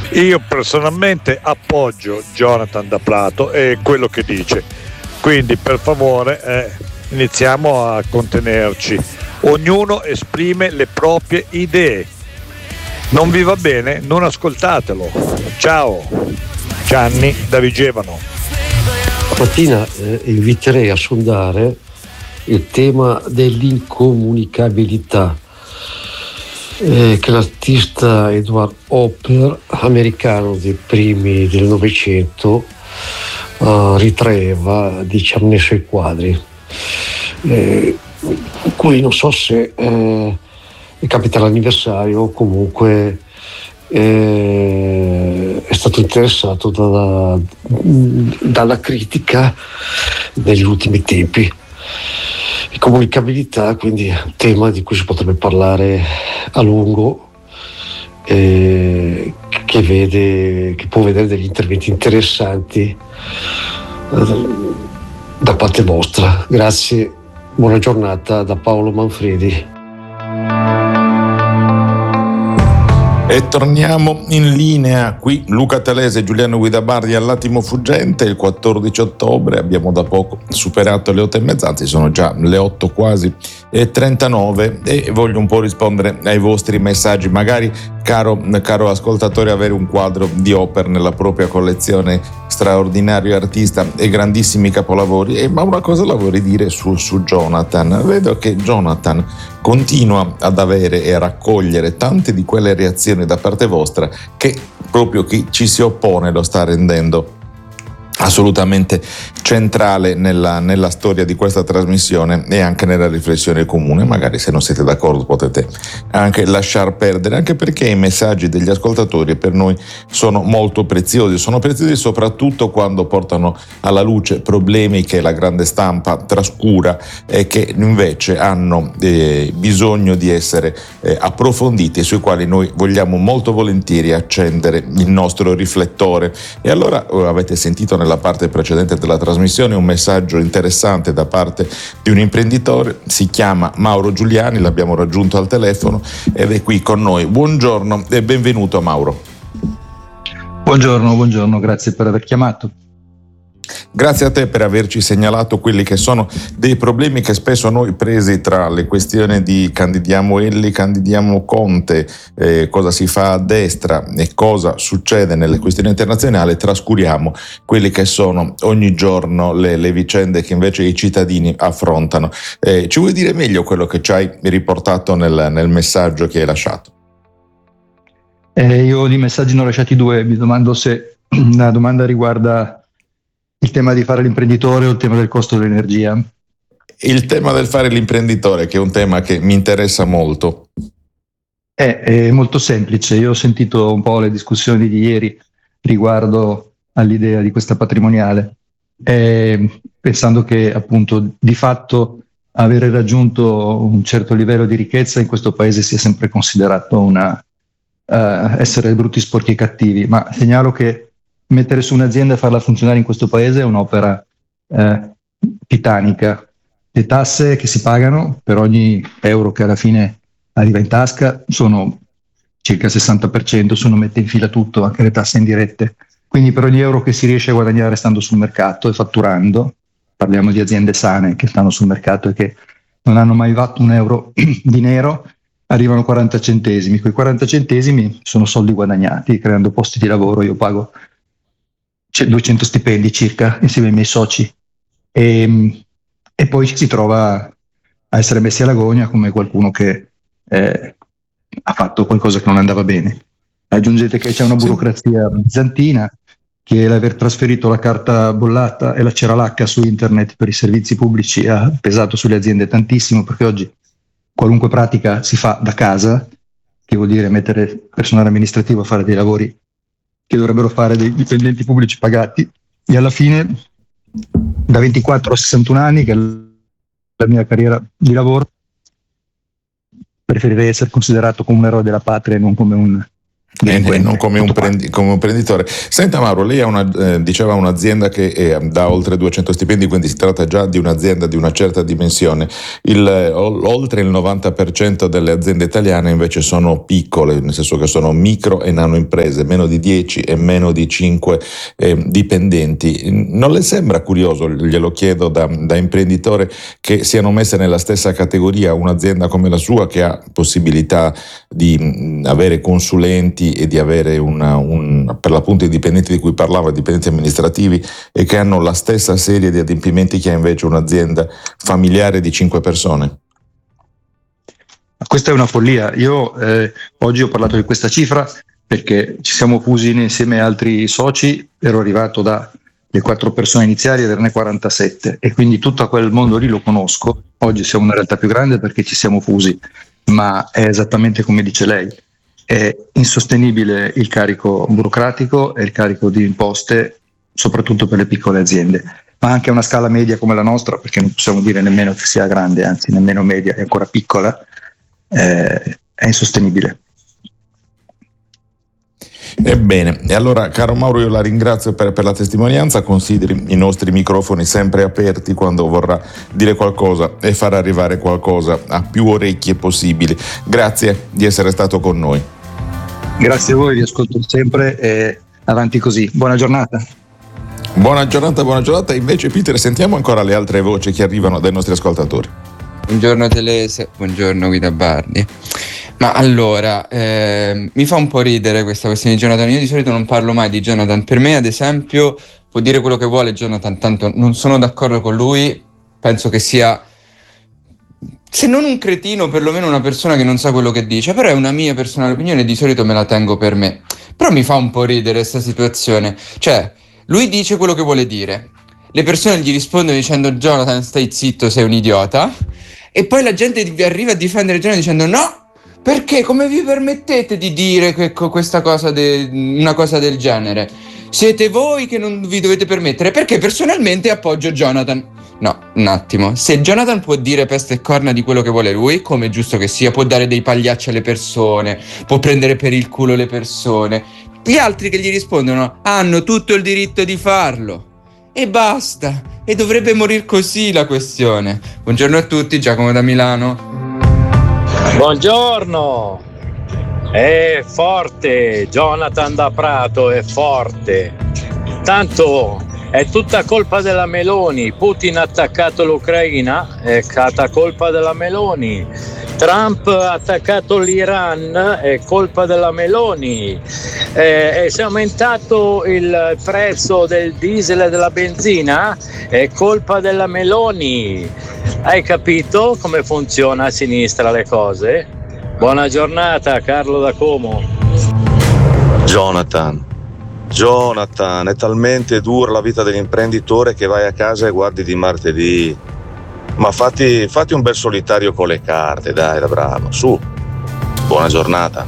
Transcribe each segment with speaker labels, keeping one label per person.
Speaker 1: Io personalmente appoggio Jonathan da Prato e quello che dice, quindi per favore iniziamo a contenerci, ognuno esprime le proprie idee, non vi va bene? Non ascoltatelo. Ciao, Gianni da Vigevano.
Speaker 2: Stamattina inviterei a sondare il tema dell'incomunicabilità che l'artista Edward Hopper, americano dei primi del Novecento, ritraeva, diciamo, nei suoi quadri, in cui non so se capita l'anniversario o comunque è stato interessato dalla critica negli ultimi tempi. Comunicabilità, quindi è un tema di cui si potrebbe parlare a lungo, che può vedere degli interventi interessanti da parte vostra. Grazie, buona giornata da Paolo Manfredi.
Speaker 3: E torniamo in linea qui, Luca Talese e Giuliano Guidabardi all'attimo fuggente. Il 14 ottobre abbiamo da poco superato le 8:30, anzi sono già le 8 quasi e 39, e voglio un po' rispondere ai vostri messaggi. Magari, caro ascoltatore, avere un quadro di Hopper nella propria collezione, straordinario artista e grandissimi capolavori. Ma una cosa la vorrei dire su Jonathan. Vedo che Jonathan continua ad avere e a raccogliere tante di quelle reazioni da parte vostra che proprio chi ci si oppone lo sta rendendo assolutamente centrale nella storia di questa trasmissione e anche nella riflessione comune. Magari, se non siete d'accordo, potete anche lasciar perdere, anche perché i messaggi degli ascoltatori per noi sono molto preziosi soprattutto quando portano alla luce problemi che la grande stampa trascura e che invece hanno bisogno di essere approfonditi e sui quali noi vogliamo molto volentieri accendere il nostro riflettore. E allora avete sentito nella parte precedente della trasmissione un messaggio interessante da parte di un imprenditore, si chiama Mauro Giuliani, l'abbiamo raggiunto al telefono ed è qui con noi. Buongiorno e benvenuto Mauro.
Speaker 4: Buongiorno, grazie per aver chiamato.
Speaker 3: Grazie a te per averci segnalato quelli che sono dei problemi che spesso noi, presi tra le questioni di candidiamo Elli, candidiamo Conte, cosa si fa a destra e cosa succede nelle questioni internazionali, trascuriamo quelli che sono ogni giorno le vicende che invece i cittadini affrontano. Ci vuoi dire meglio quello che ci hai riportato nel messaggio che hai lasciato?
Speaker 4: Io di messaggi ne ho lasciati due, mi domando se la domanda riguarda il tema di fare l'imprenditore o il tema del costo dell'energia.
Speaker 3: Il tema del fare l'imprenditore, che è un tema che mi interessa molto.
Speaker 4: È molto semplice. Io ho sentito un po' le discussioni di ieri riguardo all'idea di questa patrimoniale, pensando che appunto di fatto avere raggiunto un certo livello di ricchezza in questo paese sia sempre considerato essere brutti, sporchi e cattivi, ma segnalo che mettere su un'azienda e farla funzionare in questo paese è un'opera titanica. Le tasse che si pagano per ogni euro che alla fine arriva in tasca sono circa il 60%, se uno mette in fila tutto, anche le tasse indirette. Quindi per ogni euro che si riesce a guadagnare stando sul mercato e fatturando, parliamo di aziende sane che stanno sul mercato e che non hanno mai fatto un euro di nero, arrivano 40 centesimi. Quei 40 centesimi sono soldi guadagnati, creando posti di lavoro. Io pago 200 stipendi circa insieme ai miei soci e poi ci si trova a essere messi alla gogna come qualcuno che ha fatto qualcosa che non andava bene. Aggiungete che c'è una burocrazia bizantina, che l'aver trasferito la carta bollata e la ceralacca su internet per i servizi pubblici ha pesato sulle aziende tantissimo, perché oggi qualunque pratica si fa da casa, che vuol dire mettere personale amministrativo a fare dei lavori che dovrebbero fare dei dipendenti pubblici pagati. E alla fine, da 24 a 61 anni, che è la mia carriera di lavoro, preferirei essere considerato come un eroe della patria e non come un
Speaker 3: non come un imprenditore. Senta Mauro, lei diceva un'azienda che dà oltre 200 stipendi, quindi si tratta già di un'azienda di una certa dimensione. Oltre il 90% delle aziende italiane invece sono piccole, nel senso che sono micro e nano imprese, meno di 10 e meno di 5 dipendenti. Non le sembra curioso, glielo chiedo da imprenditore, che siano messe nella stessa categoria un'azienda come la sua, che ha possibilità di avere consulenti e di avere per l'appunto i dipendenti di cui parlava, i dipendenti amministrativi, e che hanno la stessa serie di adempimenti che ha invece un'azienda familiare di 5 persone?
Speaker 4: Questa è una follia. Io oggi ho parlato di questa cifra perché ci siamo fusi insieme a altri soci, ero arrivato dalle 4 persone iniziali ad averne 47 e quindi tutto quel mondo lì lo conosco. Oggi siamo una realtà più grande perché ci siamo fusi, ma è esattamente come dice lei. È insostenibile il carico burocratico e il carico di imposte, soprattutto per le piccole aziende, ma anche a una scala media come la nostra, perché non possiamo dire nemmeno che sia grande, anzi nemmeno media, è ancora piccola, è insostenibile.
Speaker 3: Ebbene, e allora caro Mauro, io la ringrazio per la testimonianza, consideri i nostri microfoni sempre aperti quando vorrà dire qualcosa e far arrivare qualcosa a più orecchie possibili. Grazie di essere stato con noi.
Speaker 4: Grazie a voi, vi ascolto sempre e avanti così. Buona giornata.
Speaker 3: Buona giornata. Invece Peter, sentiamo ancora le altre voci che arrivano dai nostri ascoltatori.
Speaker 5: Buongiorno Telese, buongiorno Guida Bardi. Ma allora, mi fa un po' ridere questa questione di Jonathan. Io di solito non parlo mai di Jonathan. Per me, ad esempio, può dire quello che vuole Jonathan, tanto non sono d'accordo con lui. Penso che sia, se non un cretino, perlomeno una persona che non sa quello che dice. Però è una mia personale opinione, di solito me la tengo per me. Però mi fa un po' ridere questa situazione. Cioè, lui dice quello che vuole dire. Le persone gli rispondono dicendo Jonathan, stai zitto, sei un idiota. E poi la gente arriva a difendere Jonathan dicendo no! Perché come vi permettete di dire questa cosa una cosa del genere? Siete voi che non vi dovete permettere, perché personalmente appoggio Jonathan. No, un attimo, se Jonathan può dire peste e corna di quello che vuole lui, come è giusto che sia, può dare dei pagliacci alle persone, può prendere per il culo le persone, gli altri che gli rispondono hanno tutto il diritto di farlo. E basta, e dovrebbe morire così la questione. Buongiorno a tutti, Giacomo da Milano.
Speaker 6: Buongiorno, è forte, Jonathan da Prato è forte, tanto è tutta colpa della Meloni, Putin ha attaccato l'Ucraina, è stata colpa della Meloni, Trump ha attaccato l'Iran, è colpa della Meloni, si è aumentato il prezzo del diesel e della benzina, è colpa della Meloni. Hai capito come funziona a sinistra le cose? Buona giornata, Carlo da Como.
Speaker 7: Jonathan, è talmente dura la vita dell'imprenditore che vai a casa e guardi di martedì. Ma fatti un bel solitario con le carte, dai, da bravo, su. Buona giornata.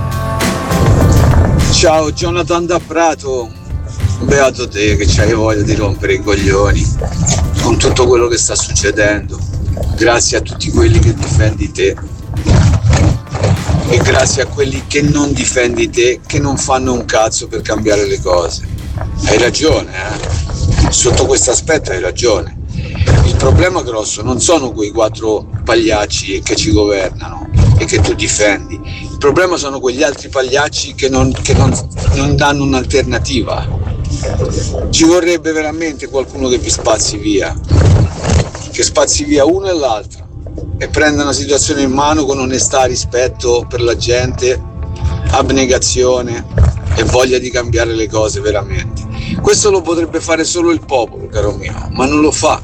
Speaker 8: Ciao, Jonathan da Prato. Beato te che c'hai voglia di rompere i coglioni con tutto quello che sta succedendo. Grazie a tutti quelli che difendi te e grazie a quelli che non difendi te, che non fanno un cazzo per cambiare le cose. Hai ragione, sotto questo aspetto hai ragione. Il problema grosso non sono quei 4 pagliacci che ci governano e che tu difendi. Il problema sono quegli altri pagliacci che non danno un'alternativa. Ci vorrebbe veramente qualcuno che vi spazi via, che spazi via uno e l'altro e prenda una situazione in mano con onestà, rispetto per la gente, abnegazione e voglia di cambiare le cose veramente. Questo lo potrebbe fare solo il popolo, caro mio, ma non lo fa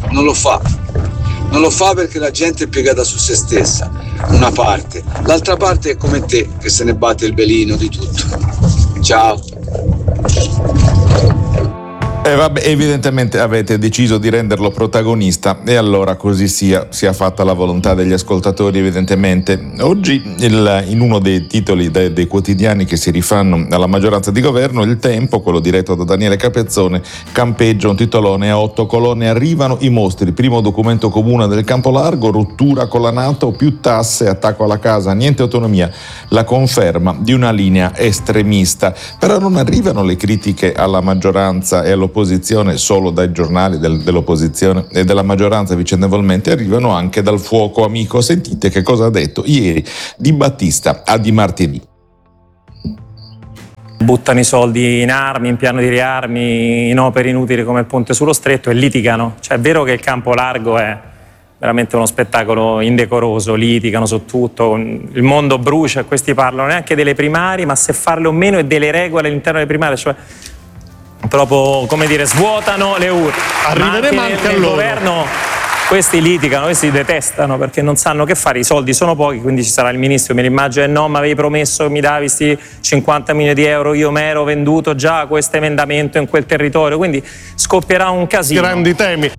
Speaker 8: perché la gente è piegata su se stessa, una parte, l'altra parte è come te che se ne batte il velino di tutto. Ciao.
Speaker 3: Vabbè, evidentemente avete deciso di renderlo protagonista e allora così sia fatta la volontà degli ascoltatori, evidentemente. Oggi in uno dei titoli dei quotidiani che si rifanno alla maggioranza di governo, Il Tempo, quello diretto da Daniele Capezzone, campeggia un titolone a 8 colonne: arrivano i mostri, primo documento comune del campo largo, rottura con la NATO, più tasse, attacco alla casa, niente autonomia, la conferma di una linea estremista. Però non arrivano le critiche alla maggioranza e all'opposizione solo dai giornali dell'opposizione e della maggioranza vicendevolmente, arrivano anche dal fuoco amico. Sentite che cosa ha detto ieri Di Battista a Di Martedì.
Speaker 9: Buttano i soldi in armi, in piano di riarmi, in opere inutili come il ponte sullo stretto e litigano. Cioè è vero che il campo largo è veramente uno spettacolo indecoroso, litigano su tutto, il mondo brucia e questi parlano neanche delle primarie, ma se farle o meno e delle regole all'interno delle primarie, cioè proprio, come dire, svuotano le urne.
Speaker 10: Arriveremo anche
Speaker 9: nel governo questi litigano, questi detestano perché non sanno che fare, i soldi sono pochi, quindi ci sarà il ministro, me l'immagino, no, ma avevi promesso che mi davi questi 50 milioni di euro, io mi ero venduto già questo emendamento in quel territorio, quindi scoppierà un casino.
Speaker 10: Grandi temi.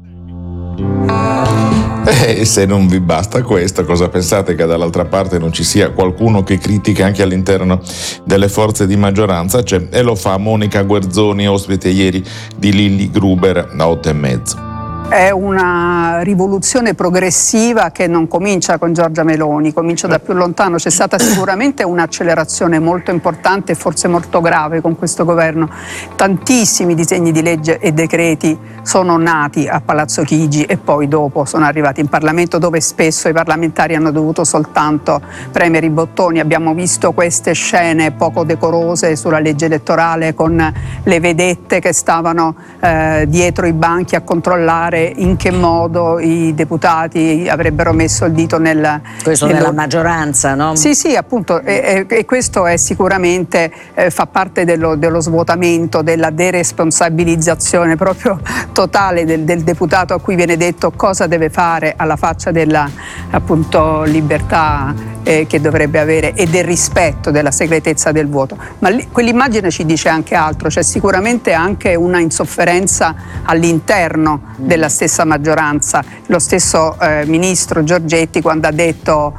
Speaker 3: E se non vi basta questo, cosa pensate che dall'altra parte non ci sia qualcuno che critica anche all'interno delle forze di maggioranza? C'è, e lo fa Monica Guerzoni, ospite ieri di Lilli Gruber a 8:30.
Speaker 11: È una rivoluzione progressiva che non comincia con Giorgia Meloni, comincia da più lontano. C'è stata sicuramente un'accelerazione molto importante e forse molto grave con questo governo. Tantissimi disegni di legge e decreti sono nati a Palazzo Chigi e poi dopo sono arrivati in Parlamento, dove spesso i parlamentari hanno dovuto soltanto premere i bottoni. Abbiamo visto queste scene poco decorose sulla legge elettorale con le vedette che stavano dietro i banchi a controllare in che modo i deputati avrebbero messo il dito nella
Speaker 12: maggioranza, no?
Speaker 11: Sì, appunto, e questo è sicuramente fa parte dello svuotamento, della deresponsabilizzazione proprio totale del deputato, a cui viene detto cosa deve fare alla faccia della, appunto, libertà che dovrebbe avere e del rispetto della segretezza del voto. Ma quell'immagine ci dice anche altro, c'è sicuramente anche una insofferenza all'interno della stessa maggioranza. Lo stesso ministro Giorgetti, quando ha detto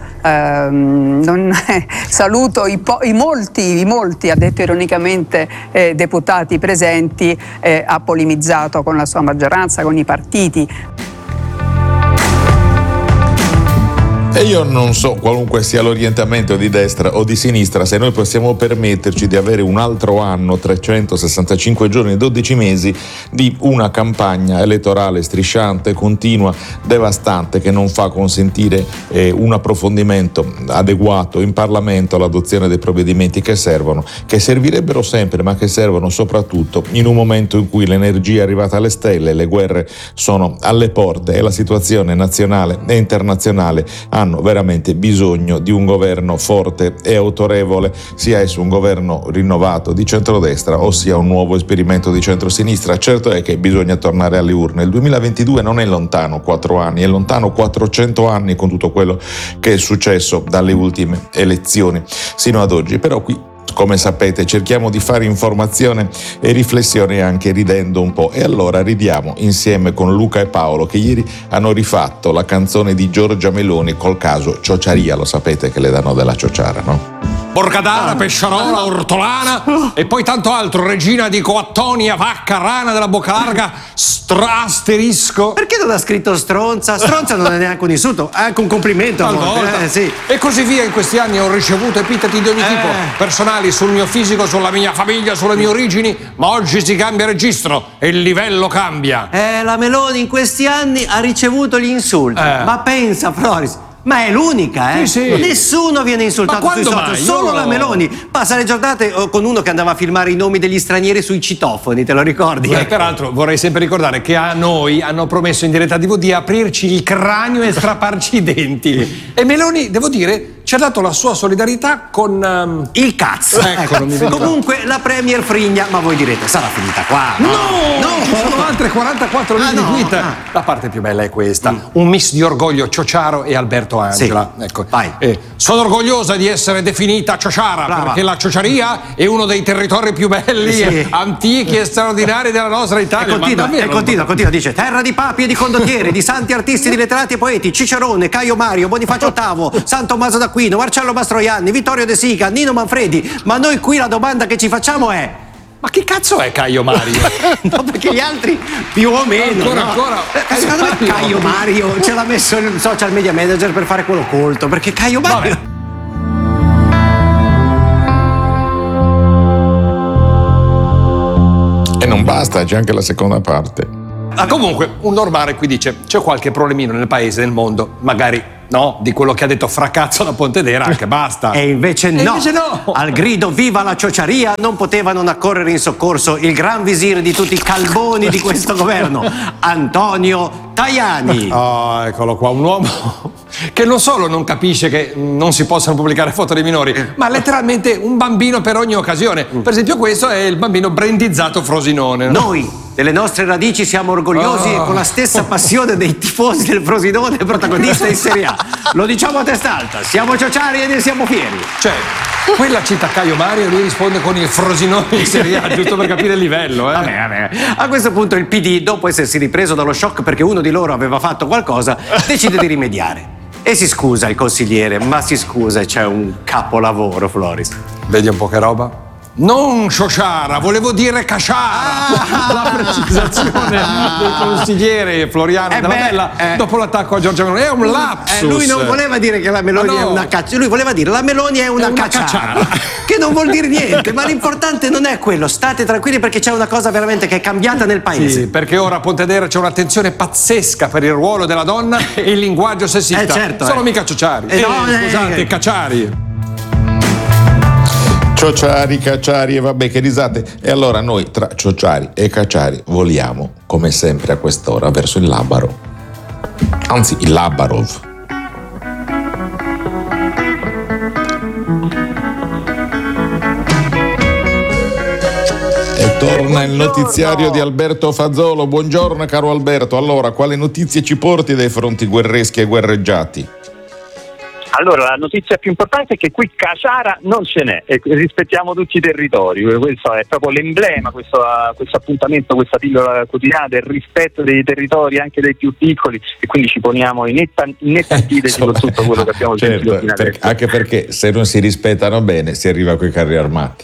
Speaker 11: saluto i molti, ha detto ironicamente, deputati presenti, ha polemizzato con la sua maggioranza, con i partiti.
Speaker 3: E io non so, qualunque sia l'orientamento di destra o di sinistra, se noi possiamo permetterci di avere un altro anno, 365 giorni e 12 mesi, di una campagna elettorale strisciante, continua, devastante, che non fa consentire un approfondimento adeguato in Parlamento all'adozione dei provvedimenti che servono, che servirebbero sempre, ma che servono soprattutto in un momento in cui l'energia è arrivata alle stelle, le guerre sono alle porte e la situazione nazionale e internazionale hanno veramente bisogno di un governo forte e autorevole, sia esso un governo rinnovato di centrodestra o sia un nuovo esperimento di centrosinistra. Certo è che bisogna tornare alle urne. Il 2022 non è lontano 4 anni, è lontano 400 anni con tutto quello che è successo dalle ultime elezioni sino ad oggi. Però qui, come sapete, cerchiamo di fare informazione e riflessione anche ridendo un po', e allora ridiamo insieme con Luca e Paolo, che ieri hanno rifatto la canzone di Giorgia Meloni col caso Ciociaria. Lo sapete che le danno della ciociara, no?
Speaker 13: Borgadana, Pesciarola, Ortolana e poi tanto altro, regina di Coattonia, vacca, rana della bocca larga, asterisco.
Speaker 14: Perché non ha scritto stronza? Stronza non è neanche un insulto, è anche un complimento a volte, sì.
Speaker 13: E così via. In questi anni ho ricevuto epiteti di ogni tipo, personali, sul mio fisico, sulla mia famiglia, sulle mie origini, ma oggi si cambia registro e il livello cambia.
Speaker 14: La Meloni in questi anni ha ricevuto gli insulti, ma pensa, Floris, ma è l'unica,
Speaker 13: Sì.
Speaker 14: Nessuno viene insultato sui social, solo la Meloni. Passa le giornate con uno che andava a filmare i nomi degli stranieri sui citofoni, te lo ricordi?
Speaker 13: Peraltro vorrei sempre ricordare che a noi hanno promesso in diretta TV di aprirci il cranio e strapparci i denti. E Meloni, devo dire, ci ha dato la sua solidarietà con
Speaker 14: il cazzo.
Speaker 13: Ecco, non mi veniva.
Speaker 14: Comunque la Premier frigna, ma voi direte sarà finita qua.
Speaker 13: No, ci sono altre 44 linee di tweet. La parte più bella è questa: un mix di orgoglio Ciociaro e Alberto Angela.
Speaker 14: Sì.
Speaker 13: Ecco.
Speaker 14: Vai.
Speaker 13: Sono orgogliosa di essere definita ciociara.
Speaker 14: Brava.
Speaker 13: Perché la ciociaria è uno dei territori più belli, antichi e straordinari della nostra Italia.
Speaker 14: E continua, dice: terra di papi e di condottieri, di santi artisti, di letterati e poeti, Cicerone, Caio Mario, Bonifacio VIII, San Tommaso d'Aquino, Marcello Mastroianni, Vittorio De Sica, Nino Manfredi. Ma noi qui la domanda che ci facciamo è:
Speaker 13: ma chi cazzo è Caio Mario?
Speaker 14: No, perché gli altri più o meno.
Speaker 13: Ancora.
Speaker 14: Secondo me Caio Mario ce l'ha messo il social media manager per fare quello colto. Perché Caio Mario.
Speaker 3: E non basta, c'è anche la seconda parte.
Speaker 13: Comunque, un normale qui dice: c'è qualche problemino nel paese, nel mondo, magari di quello che ha detto Fracazzo da Pontedera, anche basta.
Speaker 14: E invece no. Al grido viva la ciociaria non poteva non accorrere in soccorso il gran visir di tutti i calboni di questo governo, Antonio Tajani.
Speaker 13: Eccolo qua, un uomo che non solo non capisce che non si possano pubblicare foto dei minori, ma letteralmente un bambino per ogni occasione. Per esempio questo è il bambino brandizzato Frosinone.
Speaker 14: Noi delle nostre radici siamo orgogliosi e con la stessa passione dei tifosi del Frosinone protagonista in Serie A. Lo diciamo a testa alta, siamo ciociari e ne siamo fieri.
Speaker 13: Cioè, quella cita Caio Mario e lui risponde con il Frosinone in Serie A, giusto per capire il livello.
Speaker 14: Vabbè. A questo punto il PD, dopo essersi ripreso dallo shock perché uno di loro aveva fatto qualcosa, decide di rimediare. E si scusa il consigliere, ma si scusa e c'è un capolavoro, Floris.
Speaker 13: Vedi un po' che roba? Non Ciociara, volevo dire Casciara. La precisazione del consigliere Floriano Della Bella dopo l'attacco a Giorgia Meloni è un lapsus.
Speaker 14: Lui non voleva dire che la Meloni è una caccia, lui voleva dire la Meloni è una cacciara. Che non vuol dire niente, ma l'importante non è quello. State tranquilli perché c'è una cosa veramente che è cambiata nel paese.
Speaker 13: Sì, perché ora a Pontedera c'è un'attenzione pazzesca per il ruolo della donna e il linguaggio sessista.
Speaker 14: Certo,
Speaker 13: sono mica ciociari. Scusate, cacciari.
Speaker 3: Ciociari, cacciari e vabbè che risate. E allora noi tra ciociari e cacciari voliamo come sempre a quest'ora verso il Labaro, anzi il Labarov. E torna il notiziario di Alberto Fazzolo. Buongiorno caro Alberto. Allora, quale notizie ci porti dai fronti guerreschi e guerreggiati?
Speaker 10: Allora, la notizia più importante è che qui Caciara non ce n'è e rispettiamo tutti i territori. Questo è proprio l'emblema, questo appuntamento, questa pillola quotidiana del rispetto dei territori, anche dei più piccoli, e quindi ci poniamo in netta antitesi con tutto quello che abbiamo sentito fino adesso.
Speaker 3: Anche perché se non si rispettano bene si arriva coi carri armati.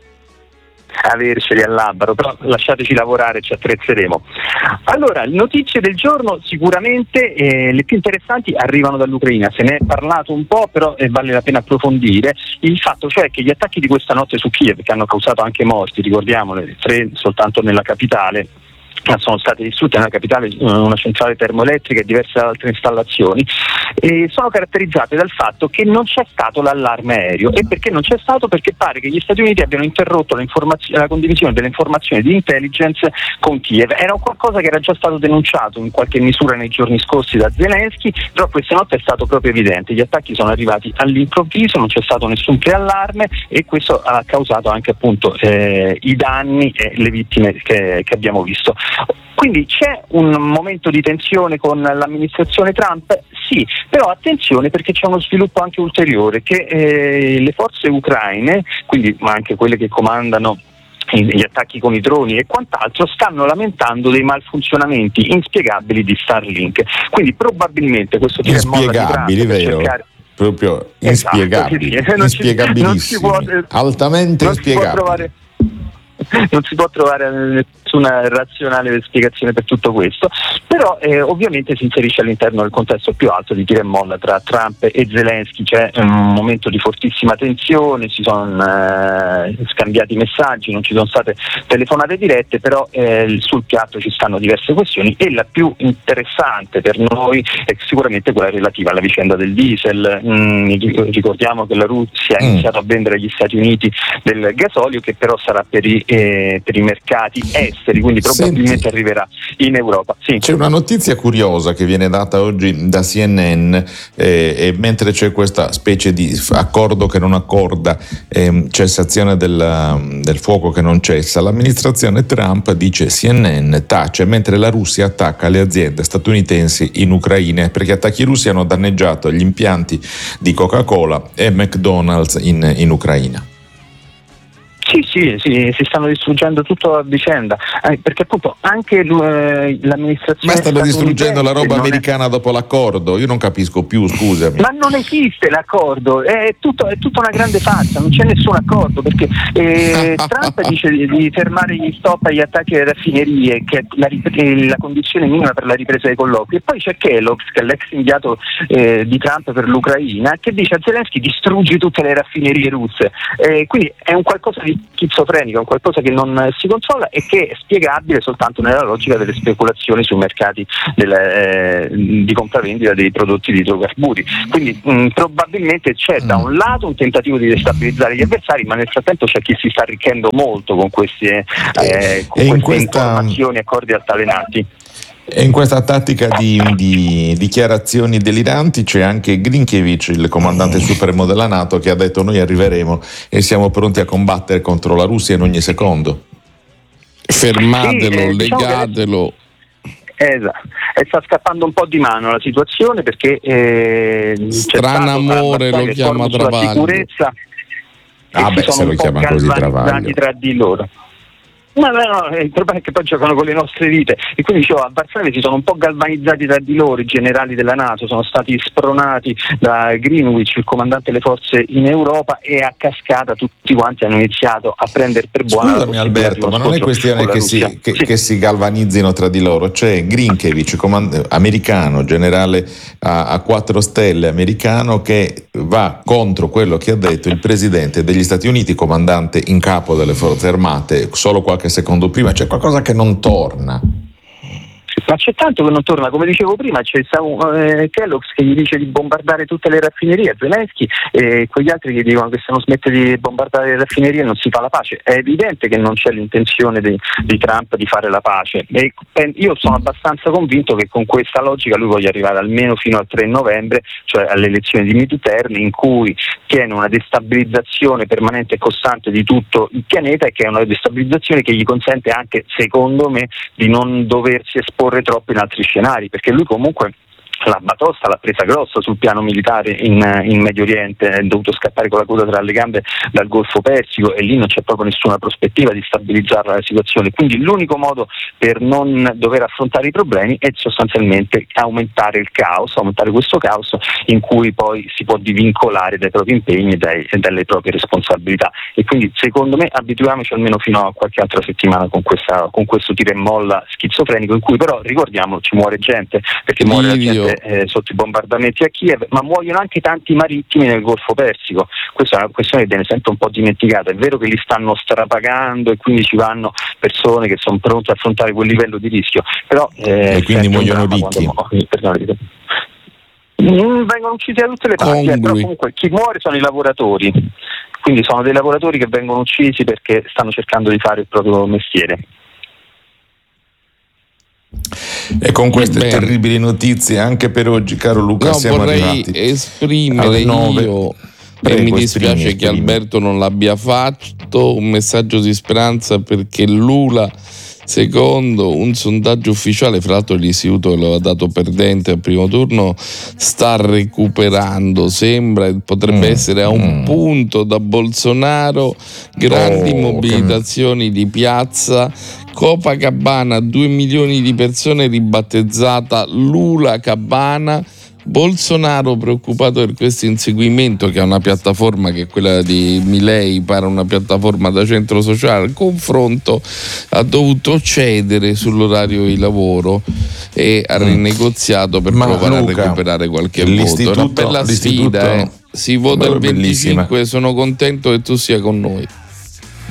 Speaker 10: Averceli al Labaro, però lasciateci lavorare, ci attrezzeremo. Allora, le notizie del giorno sicuramente le più interessanti arrivano dall'Ucraina, se ne è parlato un po', però vale la pena approfondire il fatto cioè che gli attacchi di questa notte su Kiev, che hanno causato anche morti, ricordiamole, 3 soltanto nella capitale, sono state distrutte nella capitale una centrale termoelettrica e diverse altre installazioni, e sono caratterizzate dal fatto che non c'è stato l'allarme aereo. E perché non c'è stato? Perché pare che gli Stati Uniti abbiano interrotto la condivisione delle informazioni di intelligence con Kiev. Era qualcosa che era già stato denunciato in qualche misura nei giorni scorsi da Zelensky, però questa notte è stato proprio evidente. Gli attacchi sono arrivati all'improvviso, non c'è stato nessun preallarme e questo ha causato anche appunto i danni e le vittime che abbiamo visto. Quindi c'è un momento di tensione con l'amministrazione Trump? Sì, però attenzione perché c'è uno sviluppo anche ulteriore, che le forze ucraine, quindi ma anche quelle che comandano gli attacchi con i droni e quant'altro, stanno lamentando dei malfunzionamenti inspiegabili di Starlink. Quindi probabilmente questo tira e molla di Trump per
Speaker 3: vero?
Speaker 10: cercare...
Speaker 3: Proprio inspiegabili, inspiegabilissimi, altamente inspiegabili.
Speaker 10: Non si può trovare nessuna razionale spiegazione per tutto questo, però ovviamente si inserisce all'interno del contesto più alto di tira e molla tra Trump e Zelensky. C'è un momento di fortissima tensione, si sono scambiati messaggi, non ci sono state telefonate dirette, però sul piatto ci stanno diverse questioni e la più interessante per noi è sicuramente quella relativa alla vicenda del diesel. Ricordiamo che la Russia ha iniziato a vendere agli Stati Uniti del gasolio che però sarà per i per i mercati esteri, quindi probabilmente arriverà in Europa. Sì.
Speaker 3: C'è una notizia curiosa che viene data oggi da CNN, e mentre c'è questa specie di accordo che non accorda, cessazione del fuoco che non cessa, l'amministrazione Trump, dice CNN, tace mentre la Russia attacca le aziende statunitensi in Ucraina, perché attacchi russi hanno danneggiato gli impianti di Coca-Cola e McDonald's in Ucraina.
Speaker 10: Sì, si stanno distruggendo tutto a vicenda, perché appunto anche l'amministrazione...
Speaker 3: Ma stanno distruggendo la roba americana dopo l'accordo, io non capisco più, scusami.
Speaker 10: Ma non esiste l'accordo, è tutta una grande farsa, non c'è nessun accordo, perché Trump dice di fermare gli stop agli attacchi alle raffinerie, che è la condizione minima per la ripresa dei colloqui, e poi c'è Kellogg, che è l'ex inviato di Trump per l'Ucraina, che dice a Zelensky distruggi tutte le raffinerie russe, quindi è un qualcosa di schizofrenico, qualcosa che non si controlla e che è spiegabile soltanto nella logica delle speculazioni sui mercati di compravendita dei prodotti di idrocarburi. Quindi probabilmente c'è da un lato un tentativo di destabilizzare gli avversari, ma nel frattempo c'è chi si sta arricchendo molto con queste informazioni e accordi altalenanti.
Speaker 3: E in questa tattica di dichiarazioni deliranti c'è anche Grinkiewicz, il comandante supremo della NATO, che ha detto: noi arriveremo e siamo pronti a combattere contro la Russia in ogni secondo.
Speaker 15: Fermatelo, legatelo.
Speaker 10: Esatto, e sta scappando un po' di mano la situazione, perché
Speaker 15: strano amore lo chiama Travaglio.
Speaker 10: Sicurezza,
Speaker 3: se lo chiama così Travaglio.
Speaker 10: Tra di loro. No, il problema è che poi giocano con le nostre vite, e quindi a Varsavia si sono un po' galvanizzati tra di loro. I generali della NATO sono stati spronati da Greenwich, il comandante delle forze in Europa, e a cascata tutti quanti hanno iniziato a prendere per buona.
Speaker 3: Scusami Alberto, ma non è questione che si galvanizzino tra di loro. C'è Grinkiewicz, americano, generale a 4 stelle americano, che va contro quello che ha detto il presidente degli Stati Uniti, comandante in capo delle forze armate, solo qualche secondo prima. C'è qualcosa che non torna.
Speaker 10: Ma c'è tanto che non torna, come dicevo prima, c'è Kellogg che gli dice di bombardare tutte le raffinerie a Zelensky, e quegli altri che dicono che se non smette di bombardare le raffinerie non si fa la pace. È evidente che non c'è l'intenzione di Trump di fare la pace, e io sono abbastanza convinto che con questa logica lui voglia arrivare almeno fino al 3 novembre, cioè alle elezioni di midterm, in cui tiene una destabilizzazione permanente e costante di tutto il pianeta, e che è una destabilizzazione che gli consente anche, secondo me, di non doversi esporre troppo in altri scenari, perché lui comunque la batosta l'ha presa grossa sul piano militare in Medio Oriente, è dovuto scappare con la coda tra le gambe dal Golfo Persico, e lì non c'è proprio nessuna prospettiva di stabilizzare la situazione. Quindi l'unico modo per non dover affrontare i problemi è sostanzialmente aumentare questo caos in cui poi si può divincolare dai propri impegni e dalle proprie responsabilità. E quindi secondo me abituiamoci almeno fino a qualche altra settimana con questo tira e molla schizofrenico, in cui però, ricordiamoci, muore gente, perché muore la gente sotto i bombardamenti a Kiev, ma muoiono anche tanti marittimi nel Golfo Persico. Questa è una questione che viene sempre un po' dimenticata. È vero che li stanno strapagando e quindi ci vanno persone che sono pronte a affrontare quel livello di rischio, però
Speaker 3: e quindi muoiono ricchi.
Speaker 10: Vengono uccisi da tutte le parti, però comunque chi muore sono i lavoratori, quindi sono dei lavoratori che vengono uccisi perché stanno cercando di fare il proprio mestiere.
Speaker 3: E con queste terribili notizie anche per oggi, caro Luca, siamo arrivati.
Speaker 15: Vorrei esprimere io, e mi dispiace che Alberto non l'abbia fatto, un messaggio di speranza, perché Lula, secondo un sondaggio ufficiale, fra l'altro l'istituto che lo ha dato perdente al primo turno, sta recuperando, sembra, potrebbe essere a un punto da Bolsonaro. Grandi mobilitazioni di piazza, Copacabana, 2 milioni di persone, ribattezzata Lula Cabana. Bolsonaro preoccupato per questo inseguimento, che è una piattaforma che è quella di Milei, pare una piattaforma da centro sociale, al confronto ha dovuto cedere sull'orario di lavoro e ha rinegoziato per provare a recuperare qualche voto. È una bella sfida, si vota il 25, sono contento che tu sia con noi.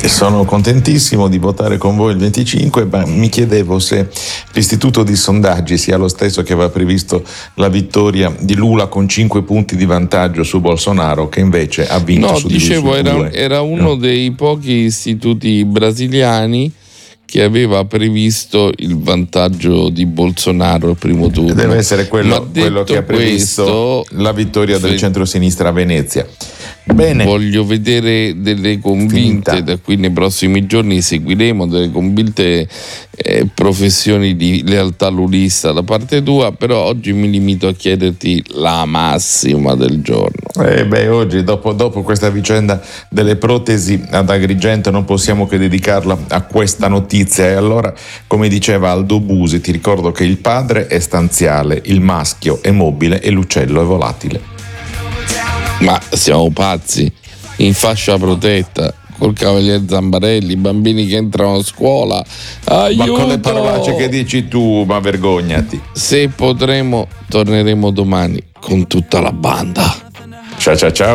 Speaker 3: Sono contentissimo di votare con voi il 25, ma mi chiedevo se l'istituto di sondaggi sia lo stesso che aveva previsto la vittoria di Lula con 5 punti di vantaggio su Bolsonaro, che invece ha vinto su di lui. No,
Speaker 15: dicevo, era uno dei pochi istituti brasiliani che aveva previsto il vantaggio di Bolsonaro al primo turno.
Speaker 3: Deve essere quello che ha previsto la vittoria del centro-sinistra a Venezia. Bene.
Speaker 15: Voglio vedere delle convinte, da qui nei prossimi giorni seguiremo delle convinte professioni di lealtà lulista da parte tua, però oggi mi limito a chiederti la massima del giorno.
Speaker 3: Oggi dopo questa vicenda delle protesi ad Agrigento non possiamo che dedicarla a questa notizia, e allora, come diceva Aldo Busi, ti ricordo che il padre è stanziale, il maschio è mobile e l'uccello è volatile.
Speaker 15: Ma siamo pazzi, in fascia protetta col cavaliere Zambarelli, i bambini che entrano a scuola, aiuto!
Speaker 3: Ma con le parolacce che dici tu, ma vergognati.
Speaker 15: Se potremo, torneremo domani con tutta la banda.
Speaker 3: Ciao.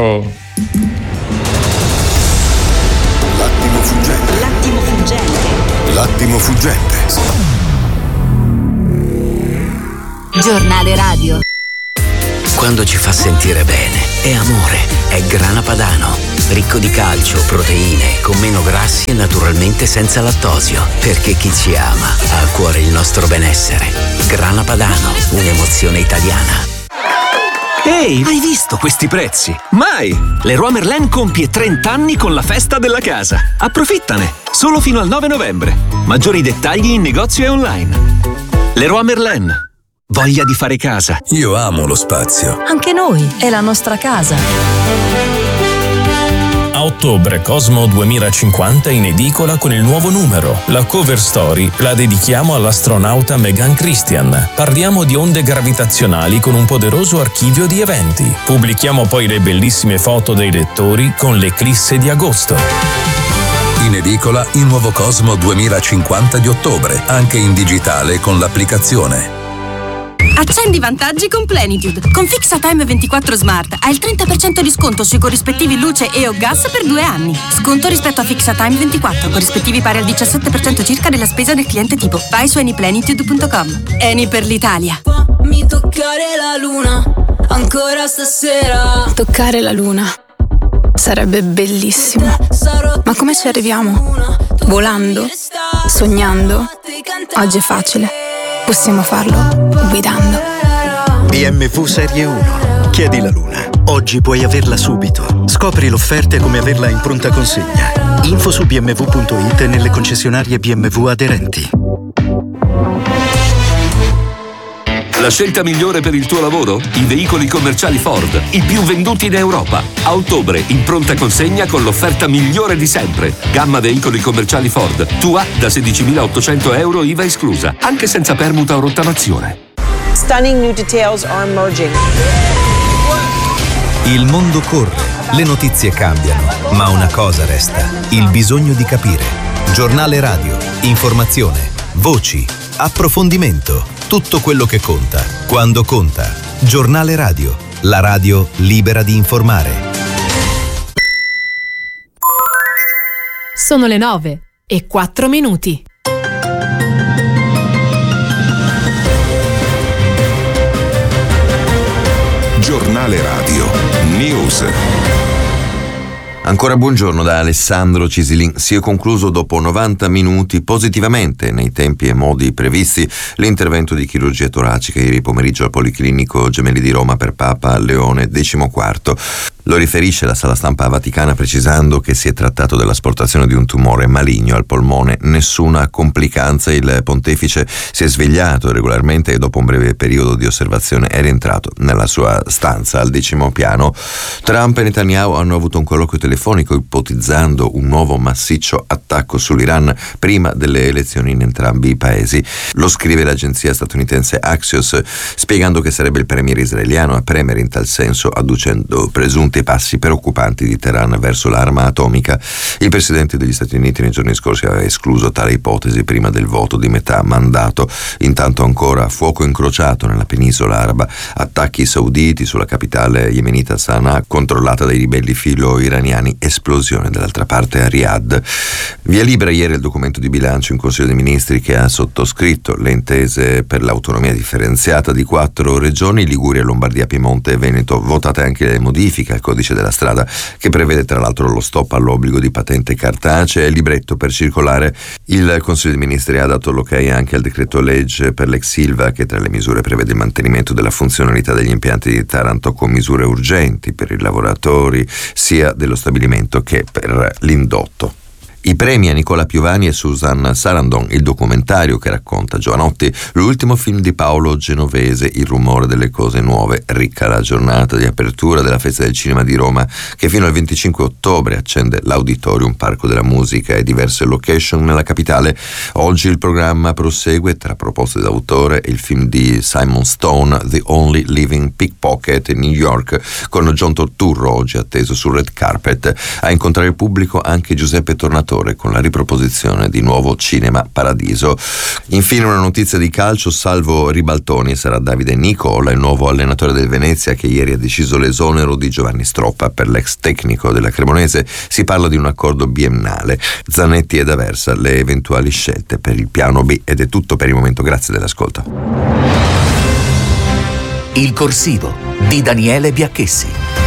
Speaker 16: L'attimo fuggente.
Speaker 17: Giornale radio.
Speaker 18: Quando ci fa sentire bene, è amore, è Grana Padano. Ricco di calcio, proteine, con meno grassi e naturalmente senza lattosio. Perché chi ci ama ha a cuore il nostro benessere. Grana Padano, un'emozione italiana.
Speaker 19: Ehi, hai visto questi prezzi? Mai! Leroy Merlin compie 30 anni con la festa della casa. Approfittane! Solo fino al 9 novembre. Maggiori dettagli in negozio e online. Leroy Merlin. Voglia di fare casa.
Speaker 16: Io amo lo spazio.
Speaker 17: Anche noi, è la nostra casa.
Speaker 20: A ottobre Cosmo 2050 in edicola con il nuovo numero. La cover story la dedichiamo all'astronauta Megan Christian. Parliamo di onde gravitazionali con un poderoso archivio di eventi. Pubblichiamo poi le bellissime foto dei lettori con l'eclisse di agosto.
Speaker 16: In edicola il nuovo Cosmo 2050 di ottobre, anche in digitale con l'applicazione.
Speaker 21: Accendi i vantaggi con Plenitude. Con FixaTime 24 Smart hai il 30% di sconto sui corrispettivi luce e o gas per 2 anni. Sconto rispetto a FixaTime 24, corrispettivi pari al 17% circa della spesa del cliente tipo. Vai su anyplenitude.com. Eni per l'Italia.
Speaker 22: Mi toccare la luna ancora stasera.
Speaker 23: Toccare la luna sarebbe bellissimo. Ma come ci arriviamo? Volando? Sognando? Oggi è facile. Possiamo farlo guidando.
Speaker 24: BMW Serie 1. Chiedi la luna. Oggi puoi averla subito. Scopri l'offerta e come averla in pronta consegna. Info su bmw.it e nelle concessionarie BMW aderenti.
Speaker 19: La scelta migliore per il tuo lavoro? I veicoli commerciali Ford, i più venduti in Europa. A ottobre, in pronta consegna con l'offerta migliore di sempre. Gamma veicoli commerciali Ford. Tua da 16.800 euro IVA esclusa, anche senza permuta o rottamazione.
Speaker 25: Stunning new details are emerging.
Speaker 26: Il mondo corre, le notizie cambiano, ma una cosa resta: il bisogno di capire. Giornale radio, informazione, voci, approfondimento. Tutto quello che conta, quando conta. Giornale radio, la radio libera di informare.
Speaker 27: Sono le 9:04.
Speaker 16: Giornale radio, news.
Speaker 28: Ancora buongiorno da Alessandro Cisilin. Si è concluso dopo 90 minuti positivamente, nei tempi e modi previsti, l'intervento di chirurgia toracica ieri pomeriggio al Policlinico Gemelli di Roma per Papa Leone XIV. Lo riferisce la sala stampa vaticana precisando che si è trattato dell'asportazione di un tumore maligno al polmone, nessuna complicanza. Il pontefice si è svegliato regolarmente e dopo un breve periodo di osservazione è rientrato nella sua stanza al 10° piano. Trump e Netanyahu hanno avuto un colloquio telefonico ipotizzando un nuovo massiccio attacco sull'Iran prima delle elezioni in entrambi i paesi. Lo scrive l'agenzia statunitense Axios, spiegando che sarebbe il premier israeliano a premere in tal senso, adducendo presunti passi preoccupanti di Teheran verso l'arma atomica. Il presidente degli Stati Uniti nei giorni scorsi aveva escluso tale ipotesi prima del voto di metà mandato. Intanto ancora fuoco incrociato nella penisola araba, attacchi sauditi sulla capitale yemenita Sana'a controllata dai ribelli filo-iraniani, esplosione dall'altra parte a Riyadh. Via libera ieri il documento di bilancio in Consiglio dei Ministri che ha sottoscritto le intese per l'autonomia differenziata di 4 regioni, Liguria, Lombardia, Piemonte e Veneto. Votate anche le modifiche al codice della strada che prevede tra l'altro lo stop all'obbligo di patente cartacea e il libretto per circolare. Il Consiglio dei Ministri ha dato l'ok anche al decreto legge per l'ex Ilva che tra le misure prevede il mantenimento della funzionalità degli impianti di Taranto con misure urgenti per i lavoratori sia dello stabilimento che per l'indotto. I premi a Nicola Piovani e Susan Sarandon, il documentario che racconta Giovanotti, l'ultimo film di Paolo Genovese, Il rumore delle cose nuove. Ricca la giornata di apertura della Festa del Cinema di Roma che fino al 25 ottobre accende l'Auditorium, Parco della Musica e diverse location nella capitale. Oggi il programma prosegue tra proposte d'autore il film di Simon Stone, The Only Living Pickpocket in New York, con John Turturro oggi atteso sul red carpet. A incontrare il pubblico anche Giuseppe Tornatore con la riproposizione di Nuovo Cinema Paradiso. Infine una notizia di calcio, salvo Ribaltoni sarà Davide Nicola, il nuovo allenatore del Venezia che ieri ha deciso l'esonero di Giovanni Stroppa. Per l'ex tecnico della Cremonese si parla di un accordo biennale. Zanetti ed Aversa le eventuali scelte per il piano B. Ed è tutto per il momento, grazie dell'ascolto.
Speaker 1: Il corsivo di Daniele Biacchessi.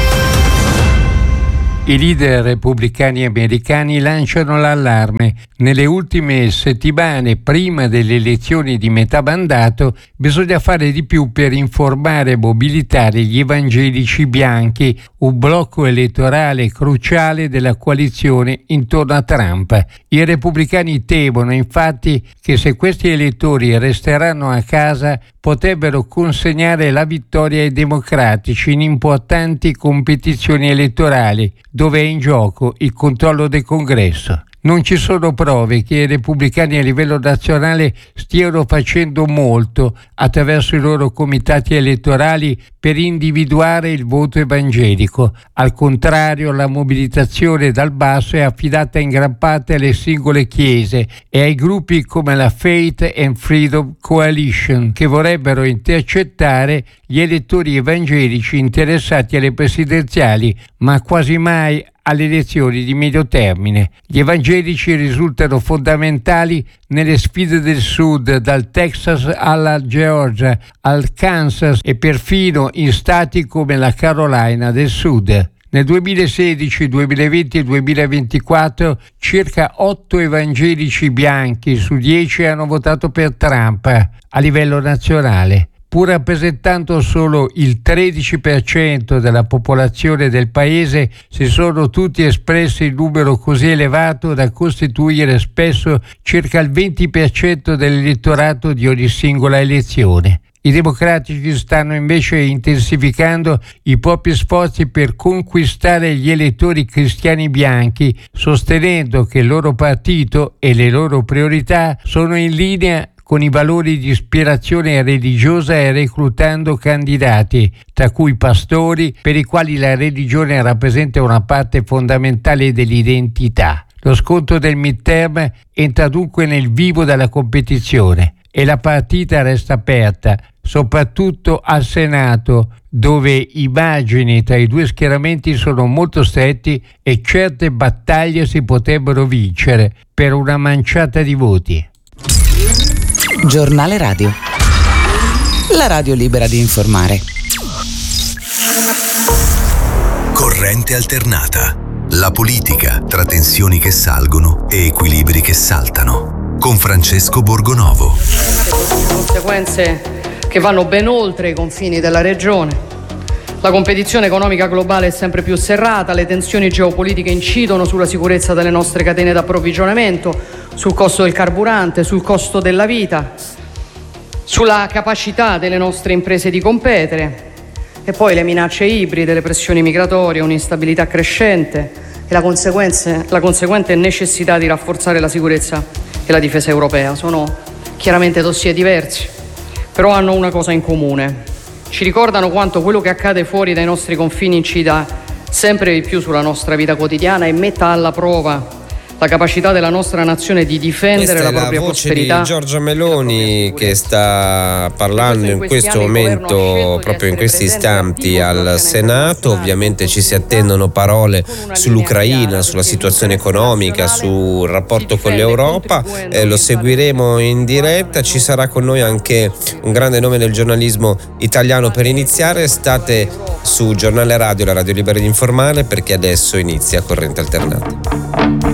Speaker 2: I leader repubblicani americani lanciano l'allarme. Nelle ultime settimane, prima delle elezioni di metà mandato, bisogna fare di più per informare e mobilitare gli evangelici bianchi, un blocco elettorale cruciale della coalizione intorno a Trump. I repubblicani temono infatti che se questi elettori resteranno a casa potrebbero consegnare la vittoria ai democratici in importanti competizioni elettorali, dove è in gioco il controllo del Congresso. Non ci sono prove che i repubblicani a livello nazionale stiano facendo molto attraverso i loro comitati elettorali per individuare il voto evangelico. Al contrario, la mobilitazione dal basso è affidata in gran parte alle singole chiese e ai gruppi come la Faith and Freedom Coalition, che vorrebbero intercettare gli elettori evangelici interessati alle presidenziali, ma quasi mai alle elezioni di medio termine. Gli evangelici risultano fondamentali nelle sfide del Sud, dal Texas alla Georgia, al Kansas e perfino in stati come la Carolina del Sud. Nel 2016, 2020 e 2024 circa 8 evangelici bianchi su 10 hanno votato per Trump a livello nazionale. Pur rappresentando solo il 13% della popolazione del paese, si sono tutti espressi in numero così elevato da costituire spesso circa il 20% dell'elettorato di ogni singola elezione. I democratici stanno invece intensificando i propri sforzi per conquistare gli elettori cristiani bianchi, sostenendo che il loro partito e le loro priorità sono in linea con i valori di ispirazione religiosa e reclutando candidati, tra cui pastori, per i quali la religione rappresenta una parte fondamentale dell'identità. Lo scontro del midterm entra dunque nel vivo della competizione e la partita resta aperta, soprattutto al Senato, dove i margini tra i due schieramenti sono molto stretti e certe battaglie si potrebbero vincere per una manciata di voti.
Speaker 4: Giornale Radio. La radio libera di informare.
Speaker 26: Corrente alternata. La politica tra tensioni che salgono e equilibri che saltano. Con Francesco Borgonovo.
Speaker 5: Conseguenze che vanno ben oltre i confini della regione. La competizione economica globale è sempre più serrata, le tensioni geopolitiche incidono sulla sicurezza delle nostre catene d'approvvigionamento, sul costo del carburante, sul costo della vita, sulla capacità delle nostre imprese di competere, e poi le minacce ibride, le pressioni migratorie, un'instabilità crescente e la conseguente necessità di rafforzare la sicurezza e la difesa europea. Sono chiaramente dossier diversi, però hanno una cosa in comune. Ci ricordano quanto quello che accade fuori dai nostri confini incida sempre di più sulla nostra vita quotidiana e metta alla prova la la capacità della nostra nazione di difendere la propria prosperità.
Speaker 6: Questa è la voce di Giorgia Meloni che sta parlando in questo momento, proprio in questi istanti al Senato. Ovviamente ci si attendono parole sull'Ucraina, sulla situazione economica, sul rapporto con l'Europa. Lo seguiremo in diretta. Ci sarà con noi anche un grande nome del giornalismo italiano per iniziare. State su Giornale Radio, la radio libera di informare, perché adesso inizia Corrente Alternata.